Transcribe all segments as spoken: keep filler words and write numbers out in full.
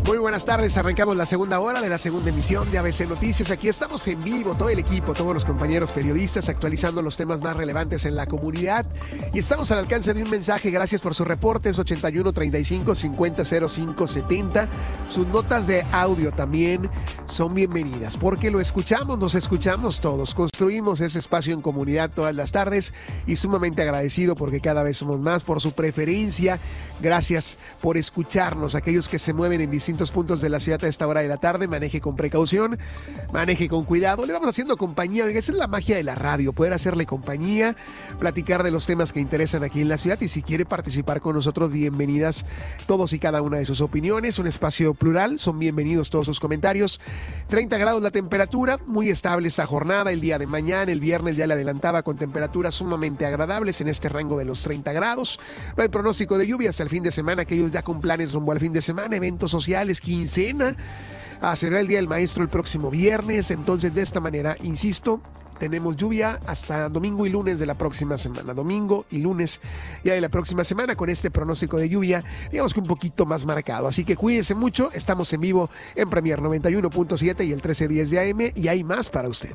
Muy buenas tardes, arrancamos la segunda hora de la segunda emisión de A B C Noticias. Aquí estamos en vivo, todo el equipo, todos los compañeros periodistas, actualizando los temas más relevantes en la comunidad. Y estamos al alcance de un mensaje, gracias por sus reportes, ochenta y uno, treinta y cinco, cincuenta, cero cinco, setenta. Sus notas de audio también son bienvenidas, porque lo escuchamos, nos escuchamos todos, construimos ese espacio en comunidad todas las tardes y sumamente agradecido porque cada vez somos más, por su preferencia. Gracias por escucharnos, aquellos que se mueven en distintos puntos de la ciudad a esta hora de la tarde. Maneje con precaución, maneje con cuidado, le vamos haciendo compañía. Oiga, esa es la magia de la radio, poder hacerle compañía, platicar de los temas que interesan aquí en la ciudad, y si quiere participar con nosotros, bienvenidas todos y cada una de sus opiniones. Un espacio plural, son bienvenidos todos sus comentarios. treinta grados la temperatura, muy estable esta jornada. El día de mañana, el viernes, ya le adelantaba, con temperaturas sumamente agradables en este rango de los treinta grados. No hay pronóstico de lluvia hasta el fin de semana, aquellos ya con planes rumbo al fin de semana, eventos sociales, quincena, a celebrar el Día del Maestro el próximo viernes. Entonces, de esta manera, insisto, tenemos lluvia hasta domingo y lunes de la próxima semana. Domingo y lunes ya de la próxima semana, con este pronóstico de lluvia, digamos que un poquito más marcado. Así que cuídense mucho, estamos en vivo en Premier noventa y uno punto siete y el trece diez de A M, y hay más para usted.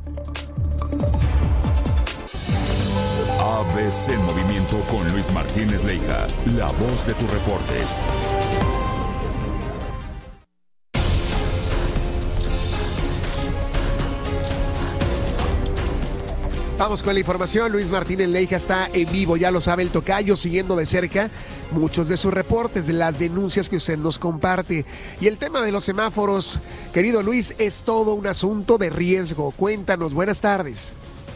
A B C en movimiento con Luis Martínez Leija, la voz de tus reportes. Vamos con la información. Luis Martínez Leija está en vivo, ya lo sabe, el tocayo, siguiendo de cerca muchos de sus reportes, de las denuncias que usted nos comparte. Y el tema de los semáforos, querido Luis, es todo un asunto de riesgo. Cuéntanos, buenas tardes.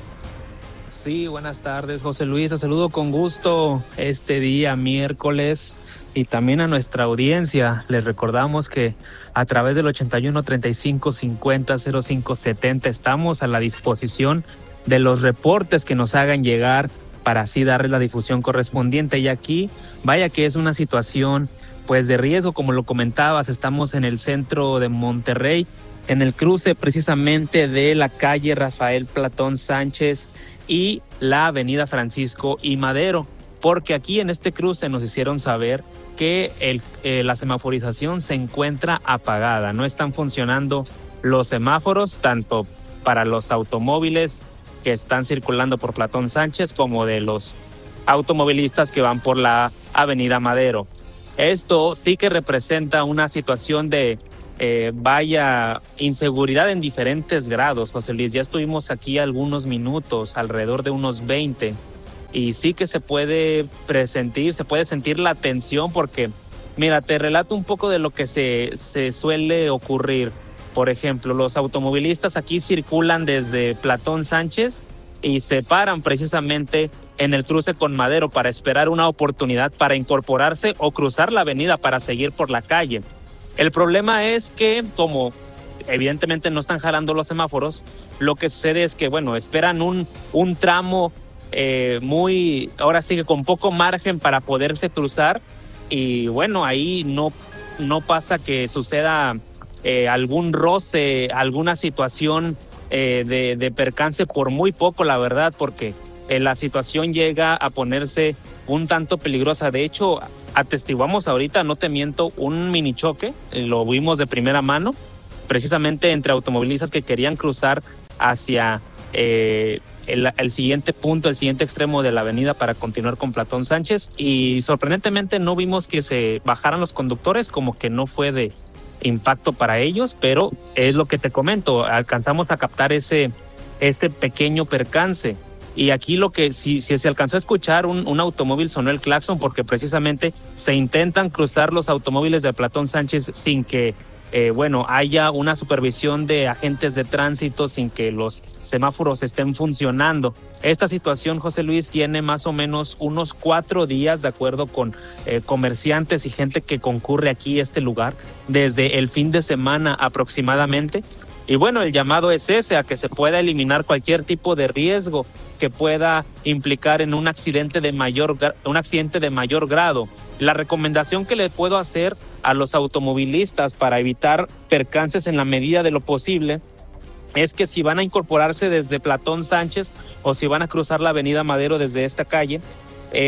Sí, buenas tardes, José Luis. Te saludo con gusto este día miércoles, y también a nuestra audiencia. Les recordamos que a través del ochenta y uno, treinta y cinco, cincuenta, cero cinco, setenta estamos a la disposición de los reportes que nos hagan llegar para así darle la difusión correspondiente. Y aquí, vaya que es una situación pues de riesgo, como lo comentabas. Estamos en el centro de Monterrey, en el cruce precisamente de la calle Rafael Platón Sánchez y la avenida Francisco y Madero, porque aquí en este cruce nos hicieron saber que el, eh, la semaforización se encuentra apagada. No están funcionando los semáforos, tanto para los automóviles que están circulando por Platón Sánchez como de los automovilistas que van por la avenida Madero. Esto sí que representa una situación de eh, vaya inseguridad en diferentes grados, José Luis. Ya estuvimos aquí algunos minutos, alrededor de unos veinte, y sí que se puede presentir, se puede sentir la tensión, porque mira, te relato un poco de lo que se, se suele ocurrir. Por ejemplo, los automovilistas aquí circulan desde Platón Sánchez y se paran precisamente en el cruce con Madero para esperar una oportunidad para incorporarse o cruzar la avenida para seguir por la calle. El problema es que, como evidentemente no están jalando los semáforos, lo que sucede es que, bueno, esperan un, un tramo eh, muy, ahora sí que con poco margen para poderse cruzar, y bueno, ahí no, no pasa que suceda Eh, algún roce, alguna situación eh, de, de percance, por muy poco, la verdad, porque eh, la situación llega a ponerse un tanto peligrosa. De hecho, atestiguamos ahorita, no te miento, un mini choque, eh, lo vimos de primera mano, precisamente entre automovilistas que querían cruzar hacia eh, el, el siguiente punto, el siguiente extremo de la avenida para continuar con Platón Sánchez, y sorprendentemente no vimos que se bajaran los conductores, como que no fue de impacto para ellos, pero es lo que te comento, alcanzamos a captar ese, ese pequeño percance. Y aquí lo que, si, si se alcanzó a escuchar, un, un automóvil sonó el claxon, porque precisamente se intentan cruzar los automóviles de Platón Sánchez sin que eh, bueno, haya una supervisión de agentes de tránsito, sin que los semáforos estén funcionando. Esta situación, José Luis, tiene más o menos unos cuatro días, de acuerdo con eh, comerciantes y gente que concurre aquí a este lugar, desde el fin de semana aproximadamente. Y bueno, el llamado es ese, a que se pueda eliminar cualquier tipo de riesgo que pueda implicar en un accidente de mayor, un accidente de mayor grado. La recomendación que le puedo hacer a los automovilistas para evitar percances en la medida de lo posible es que si van a incorporarse desde Platón Sánchez o si van a cruzar la avenida Madero desde esta calle, eh,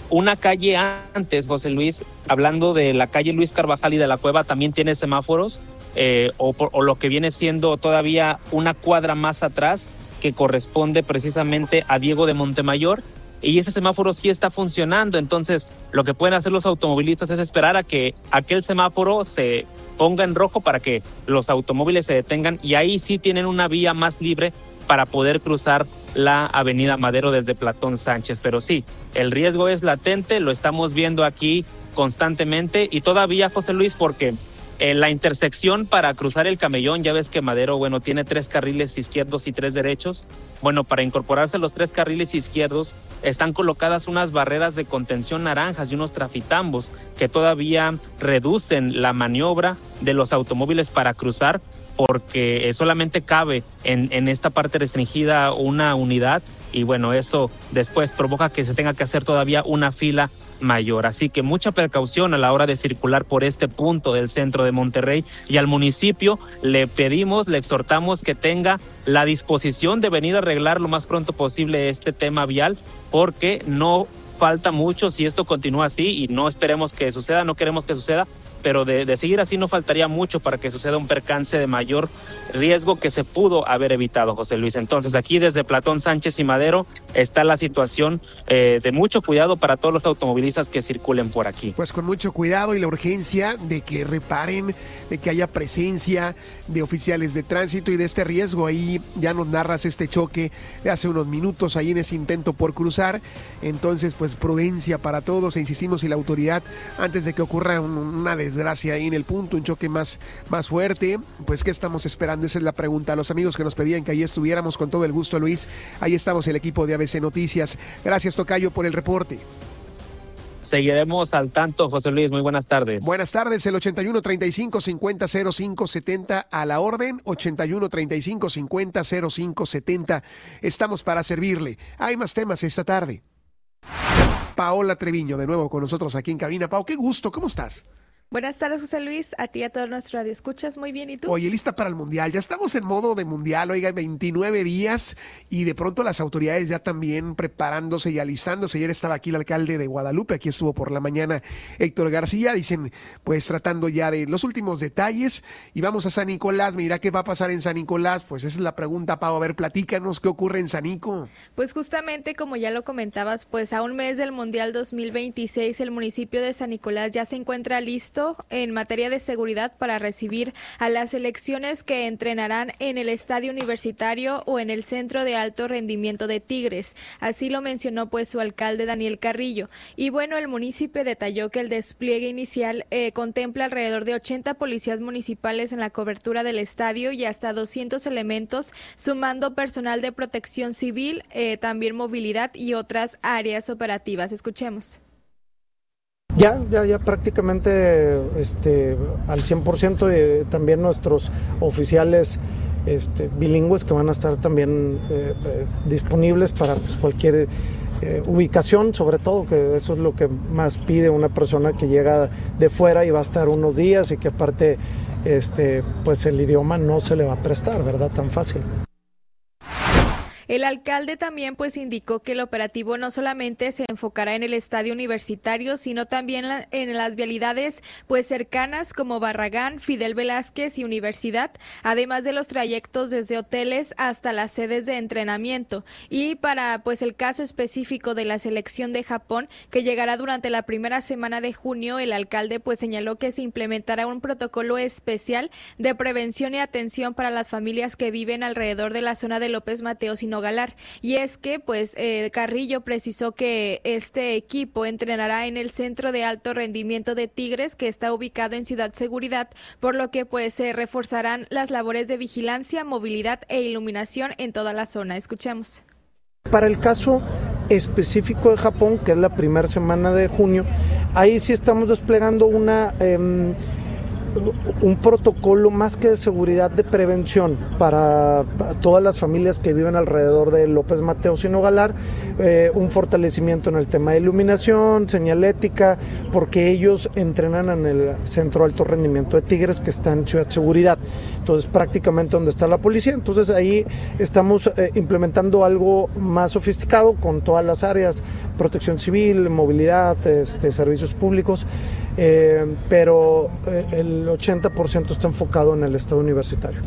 una calle antes, José Luis, hablando de la calle Luis Carvajal y de la Cueva, también tiene semáforos, eh, o, por, o lo que viene siendo todavía una cuadra más atrás, que corresponde precisamente a Diego de Montemayor, y ese semáforo sí está funcionando. Entonces lo que pueden hacer los automovilistas es esperar a que aquel semáforo se ponga en rojo para que los automóviles se detengan, y ahí sí tienen una vía más libre para poder cruzar la avenida Madero desde Platón Sánchez. Pero sí, el riesgo es latente, lo estamos viendo aquí constantemente, y todavía, José Luis, porque en la intersección para cruzar el Camellón, ya ves que Madero, bueno, tiene tres carriles izquierdos y tres derechos. Bueno, para incorporarse a los tres carriles izquierdos están colocadas unas barreras de contención naranjas y unos trafitambos que todavía reducen la maniobra de los automóviles para cruzar, porque solamente cabe en, en esta parte restringida una unidad, y bueno, eso después provoca que se tenga que hacer todavía una fila mayor. Así que mucha precaución a la hora de circular por este punto del centro de Monterrey, y al municipio le pedimos, le exhortamos que tenga la disposición de venir a arreglar lo más pronto posible este tema vial, porque no falta mucho si esto continúa así, y no esperemos que suceda, no queremos que suceda, pero de, de seguir así no faltaría mucho para que suceda un percance de mayor riesgo que se pudo haber evitado, José Luis. Entonces aquí desde Platón Sánchez y Madero está la situación eh, de mucho cuidado para todos los automovilistas que circulen por aquí. Pues con mucho cuidado, y la urgencia de que reparen, de que haya presencia de oficiales de tránsito y de este riesgo. Ahí ya nos narras este choque de hace unos minutos ahí en ese intento por cruzar. Entonces pues prudencia para todos, e insistimos, y la autoridad, antes de que ocurra un, una desgracia ahí en el punto, un choque más, más fuerte, pues ¿qué estamos esperando? Esa es la pregunta. A los amigos que nos pedían que ahí estuviéramos, con todo el gusto, Luis, ahí estamos, el equipo de A B C Noticias. Gracias, tocayo, por el reporte. Seguiremos al tanto, José Luis. Muy buenas tardes. Buenas tardes. El ochenta y uno treinta y cinco cincuenta cero cinco setenta a la orden. ochenta y uno treinta y cinco cincuenta cero cinco setenta. Estamos para servirle. Hay más temas esta tarde. Paola Treviño, de nuevo con nosotros aquí en cabina. Pau, qué gusto. ¿Cómo estás? Buenas tardes, José Luis, a ti y a todos nuestros radioescuchas. Muy bien, ¿y tú? Oye, lista para el Mundial. Ya estamos en modo de Mundial, oiga, veintinueve días, y de pronto las autoridades ya también preparándose y alistándose. Ayer estaba aquí el alcalde de Guadalupe, aquí estuvo por la mañana Héctor García, dicen, pues tratando ya de los últimos detalles, y vamos a San Nicolás. Mira, ¿qué va a pasar en San Nicolás? Pues esa es la pregunta, Pau. A ver, platícanos, ¿qué ocurre en San Nico? Pues justamente, como ya lo comentabas, pues a un mes del Mundial dos mil veintiséis, el municipio de San Nicolás ya se encuentra listo en materia de seguridad para recibir a las selecciones que entrenarán en el Estadio Universitario o en el Centro de Alto Rendimiento de Tigres. Así lo mencionó pues su alcalde Daniel Carrillo. Y bueno, el municipio detalló que el despliegue inicial eh, contempla alrededor de ochenta policías municipales en la cobertura del estadio y hasta doscientos elementos, sumando personal de protección civil, eh, también movilidad y otras áreas operativas. Escuchemos. Ya, ya, ya prácticamente este, al cien por ciento, eh, también nuestros oficiales este, bilingües que van a estar también eh, eh, disponibles para pues, cualquier eh, ubicación, sobre todo, que eso es lo que más pide una persona que llega de fuera y va a estar unos días, y que aparte este, pues el idioma no se le va a prestar, ¿verdad? Tan fácil. El alcalde también pues indicó que el operativo no solamente se enfocará en el estadio universitario, sino también la, en las vialidades pues cercanas como Barragán, Fidel Velázquez y Universidad, además de los trayectos desde hoteles hasta las sedes de entrenamiento. Y para pues el caso específico de la selección de Japón, que llegará durante la primera semana de junio, el alcalde pues señaló que se implementará un protocolo especial de prevención y atención para las familias que viven alrededor de la zona de López Mateos y no Galar. Y es que pues eh, Carrillo precisó que este equipo entrenará en el Centro de Alto Rendimiento de Tigres, que está ubicado en Ciudad Seguridad, por lo que pues se reforzarán las labores de vigilancia, movilidad e iluminación en toda la zona. Escuchemos. Para el caso específico de Japón, que es la primera semana de junio, ahí sí estamos desplegando una eh, un protocolo más que de seguridad, de prevención para, para todas las familias que viven alrededor de López Mateos y Nogalar, eh, un fortalecimiento en el tema de iluminación, señalética, porque ellos entrenan en el Centro de Alto Rendimiento de Tigres que está en Ciudad Seguridad, entonces prácticamente donde está la policía. Entonces ahí estamos eh, implementando algo más sofisticado con todas las áreas, protección civil, movilidad, este, servicios públicos, eh, pero eh, el ochenta por ciento está enfocado en el estado universitario.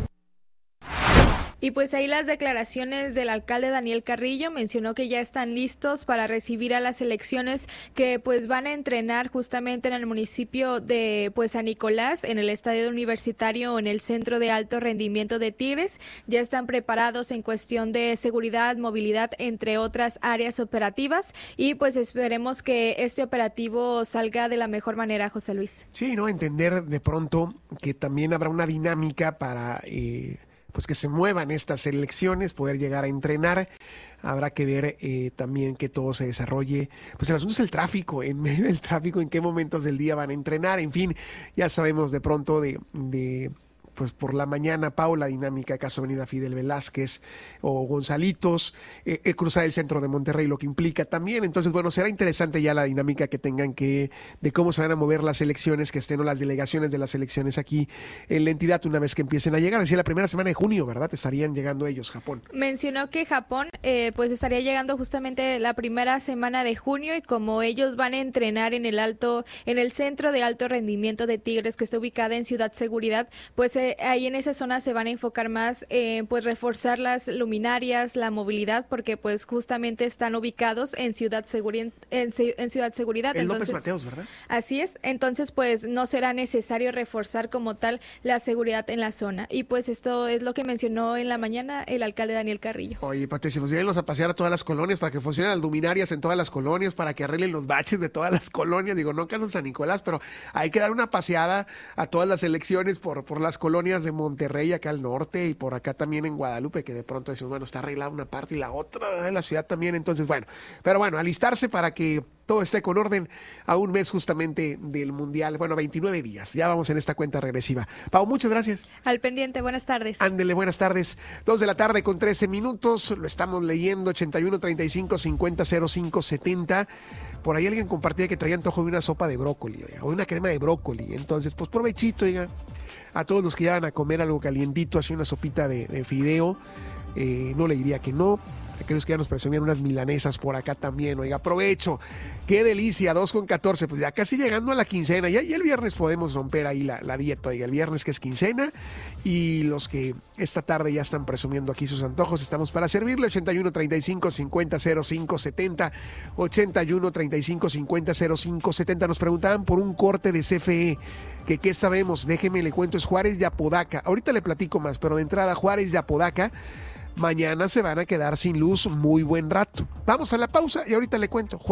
Y pues ahí las declaraciones del alcalde Daniel Carrillo, mencionó que ya están listos para recibir a las selecciones que pues van a entrenar justamente en el municipio de pues San Nicolás, en el estadio universitario o en el Centro de Alto Rendimiento de Tigres. Ya están preparados en cuestión de seguridad, movilidad, entre otras áreas operativas, y pues esperemos que este operativo salga de la mejor manera, José Luis. Sí, ¿no? Entender de pronto que también habrá una dinámica para eh, pues que se muevan estas elecciones, poder llegar a entrenar. Habrá que ver eh, también que todo se desarrolle. Pues el asunto es el tráfico, en medio del tráfico, en qué momentos del día van a entrenar. En fin, ya sabemos de pronto de... de pues por la mañana, Pau, la dinámica, caso Avenida Fidel Velázquez o Gonzalitos, eh, el cruzar el centro de Monterrey, lo que implica también. Entonces, bueno, será interesante ya la dinámica que tengan que, de cómo se van a mover las elecciones, que estén o las delegaciones de las elecciones aquí en la entidad una vez que empiecen a llegar. Decía la primera semana de junio, ¿verdad? Estarían llegando ellos, Japón. Mencionó que Japón, eh, pues estaría llegando justamente la primera semana de junio, y como ellos van a entrenar en el alto, en el Centro de Alto Rendimiento de Tigres, que está ubicada en Ciudad Seguridad, pues eh, ahí en esa zona se van a enfocar más en pues reforzar las luminarias, la movilidad, porque pues justamente están ubicados en Ciudad Seguri- en, en Ciudad Seguridad. El Entonces, López Mateos, ¿verdad? Así es, entonces pues no será necesario reforzar como tal la seguridad en la zona, y pues esto es lo que mencionó en la mañana el alcalde Daniel Carrillo. Oye, Patricia, pues llévenlos a pasear a todas las colonias para que funcionen las luminarias en todas las colonias, para que arreglen los baches de todas las colonias. Digo, no caso San Nicolás, pero hay que dar una paseada a todas las elecciones por, por las colonias de Monterrey, acá al norte, y por acá también en Guadalupe, que de pronto decimos, bueno, está arreglada una parte y la otra en la ciudad también. Entonces, bueno, pero bueno, alistarse para que todo esté con orden a un mes justamente del Mundial. Bueno, veintinueve días. Ya vamos en esta cuenta regresiva. Pau, muchas gracias. Al pendiente, buenas tardes. Ándele, buenas tardes. Dos de la tarde con trece minutos. Lo estamos leyendo, ochenta y uno, treinta y cinco, cincuenta, cero cinco, setenta. Por ahí alguien compartía que traía antojo de una sopa de brócoli, oiga, o de una crema de brócoli. Entonces, pues provechito, oiga, a todos los que ya van a comer algo calientito, así una sopita de, de fideo. Eh, no le diría que no. Aquellos que ya nos presumían unas milanesas por acá también, oiga, aprovecho. Qué delicia, dos con catorce, pues ya casi llegando a la quincena. Ya, ya el viernes podemos romper ahí la, la dieta, oiga, el viernes que es quincena. Y los que esta tarde ya están presumiendo aquí sus antojos, estamos para servirle. ochenta y uno, treinta y cinco, cincuenta, cero cinco, setenta. ochenta y uno, treinta y cinco, cincuenta, cero cinco, setenta. Nos preguntaban por un corte de C F E. Que qué sabemos, déjeme le cuento, es Juárez y Apodaca. Ahorita le platico más, pero de entrada Juárez y Apodaca mañana se van a quedar sin luz muy buen rato. Vamos a la pausa y ahorita le cuento.